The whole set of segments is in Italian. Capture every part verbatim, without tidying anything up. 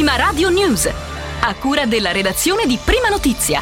Prima Radio News, a cura della redazione di Prima Notizia.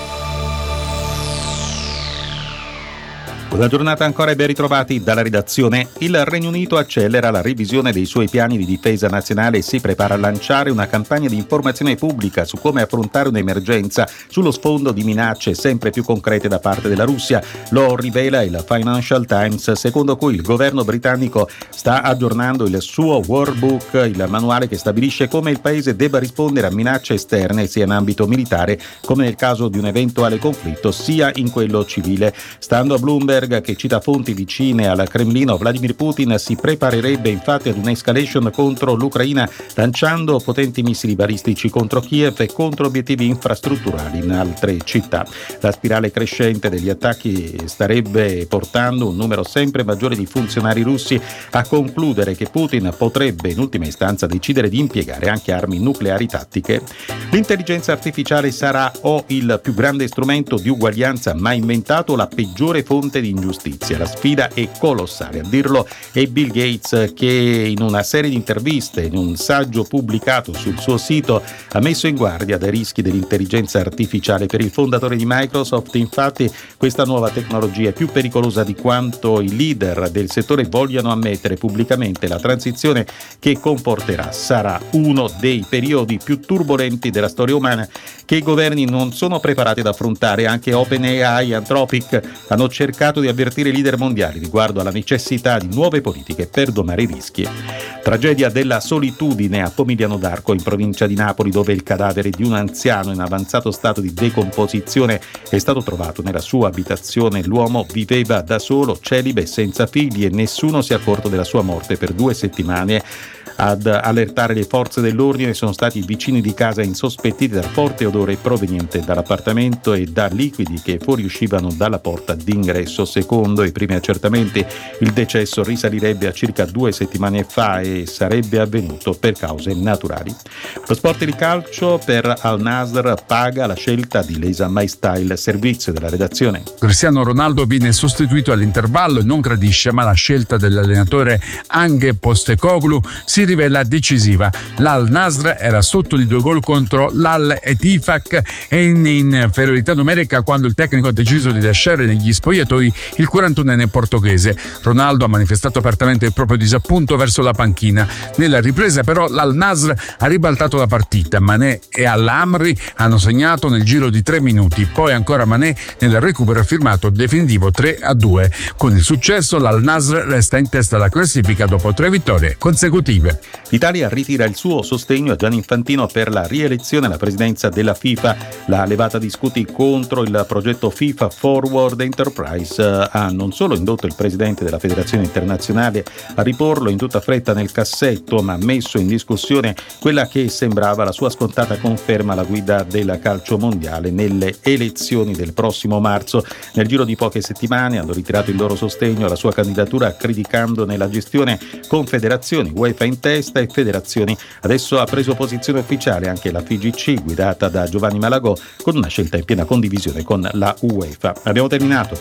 Buona giornata ancora e ben ritrovati dalla redazione. Il Regno Unito accelera la revisione dei suoi piani di difesa nazionale e si prepara a lanciare una campagna di informazione pubblica su come affrontare un'emergenza sullo sfondo di minacce sempre più concrete da parte della Russia. Lo rivela il Financial Times, secondo cui il governo britannico sta aggiornando il suo War Book, il manuale che stabilisce come il paese debba rispondere a minacce esterne sia in ambito militare come nel caso di un eventuale conflitto sia in quello civile. Stando a Bloomberg, che cita fonti vicine al Cremlino, Vladimir Putin si preparerebbe infatti ad un'escalation contro l'Ucraina lanciando potenti missili balistici contro Kiev e contro obiettivi infrastrutturali in altre città. La spirale crescente degli attacchi starebbe portando un numero sempre maggiore di funzionari russi a concludere che Putin potrebbe in ultima istanza decidere di impiegare anche armi nucleari tattiche. L'intelligenza artificiale sarà o il più grande strumento di uguaglianza mai inventato o la peggiore fonte di ingiustizia. La sfida è colossale, a dirlo è Bill Gates, che in una serie di interviste, in un saggio pubblicato sul suo sito, ha messo in guardia dai rischi dell'intelligenza artificiale. Per il fondatore di Microsoft, infatti, questa nuova tecnologia è più pericolosa di quanto i leader del settore vogliano ammettere pubblicamente. La transizione che comporterà sarà uno dei periodi più turbolenti della storia umana che i governi non sono preparati ad affrontare. Anche OpenAI e Anthropic hanno cercato di avvertire i leader mondiali riguardo alla necessità di nuove politiche per domare i rischi. Tragedia della solitudine a Pomigliano d'Arco, in provincia di Napoli, dove il cadavere di un anziano in avanzato stato di decomposizione è stato trovato nella sua abitazione. L'uomo viveva da solo, celibe e senza figli, e nessuno si è accorto della sua morte per due settimane. Ad allertare le forze dell'ordine sono stati i vicini di casa, insospettiti dal forte odore proveniente dall'appartamento e da liquidi che fuoriuscivano dalla porta d'ingresso. Secondo i primi accertamenti, il decesso risalirebbe a circa due settimane fa e sarebbe avvenuto per cause naturali. Lo sport di calcio: per Al Nassr paga la scelta di Lesa MyStyle, servizio della redazione. Cristiano Ronaldo viene sostituito all'intervallo e non gradisce, ma la scelta dell'allenatore Ange Postecoglou si rivela decisiva. L'Al Nassr era sotto di due gol contro l'Al Ettifaq e in inferiorità numerica quando il tecnico ha deciso di lasciare negli spogliatoi il quarantunenne portoghese. Ronaldo ha manifestato apertamente il proprio disappunto verso la panchina. Nella ripresa però l'Al Nassr ha ribaltato la partita. Mané e Al-Amri hanno segnato nel giro di tre minuti, poi ancora Mané nel recupero ha firmato definitivo tre a due. Con il successo l'Al Nassr resta in testa alla classifica dopo tre vittorie consecutive. L'Italia ritira il suo sostegno a Gianni Infantino per la rielezione alla presidenza della FIFA. La levata di scudi contro il progetto FIFA Forward Enterprise ha non solo indotto il presidente della Federazione Internazionale a riporlo in tutta fretta nel cassetto, ma ha messo in discussione quella che sembrava la sua scontata conferma alla guida del calcio mondiale nelle elezioni del prossimo marzo. Nel giro di poche settimane hanno ritirato il loro sostegno alla sua candidatura, criticandone la gestione. Confederazioni, UEFA in testa e federazioni. Adesso ha preso posizione ufficiale anche la F I G C, guidata da Giovanni Malagò, con una scelta in piena condivisione con la UEFA. Abbiamo terminato.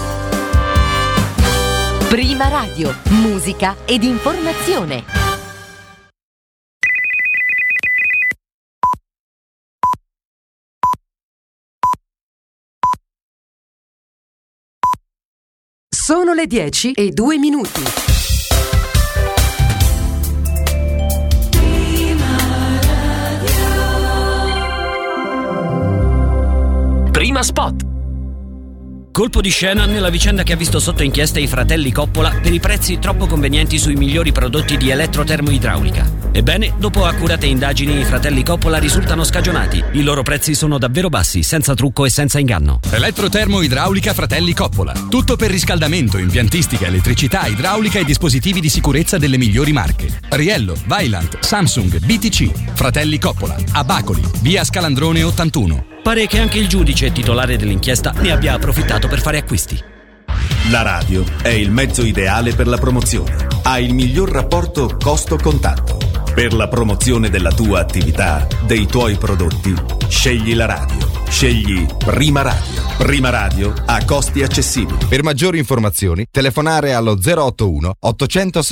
Prima Radio, musica ed informazione. Sono le dieci e due minuti. Prima Spot. Colpo di scena nella vicenda che ha visto sotto inchiesta i fratelli Coppola per i prezzi troppo convenienti sui migliori prodotti di elettrotermoidraulica. Ebbene, dopo accurate indagini, i fratelli Coppola risultano scagionati. I loro prezzi sono davvero bassi, senza trucco e senza inganno. Elettrotermoidraulica Fratelli Coppola. Tutto per riscaldamento, impiantistica, elettricità, idraulica e dispositivi di sicurezza delle migliori marche. Riello, Vaillant, Samsung, B T C. Fratelli Coppola. A Bacoli, via Scalandrone ottantuno. Pare che anche il giudice titolare dell'inchiesta ne abbia approfittato per fare acquisti. La radio è il mezzo ideale per la promozione. Ha il miglior rapporto costo-contatto. Per la promozione della tua attività, dei tuoi prodotti, scegli la radio. Scegli Prima Radio. Prima Radio a costi accessibili. Per maggiori informazioni, telefonare allo zero otto uno ottocento